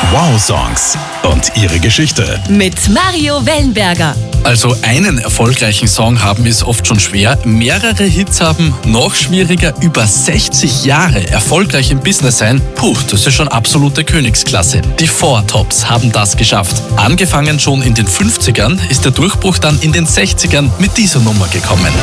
Wow-Songs und ihre Geschichte. Mit Mario Wellenberger. Also einen erfolgreichen Song haben ist oft schon schwer. Mehrere Hits haben noch schwieriger. Über 60 Jahre erfolgreich im Business sein, das ist schon absolute Königsklasse. Die Four Tops haben das geschafft. Angefangen schon in den 50ern, ist der Durchbruch dann in den 60ern mit dieser Nummer gekommen.